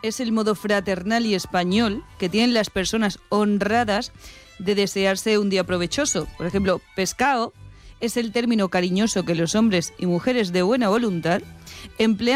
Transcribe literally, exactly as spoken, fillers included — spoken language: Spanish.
es el modo fraternal y español que tienen las personas honradas de desearse un día provechoso. Por ejemplo, pescado es el término cariñoso que los hombres y mujeres de buena voluntad emplean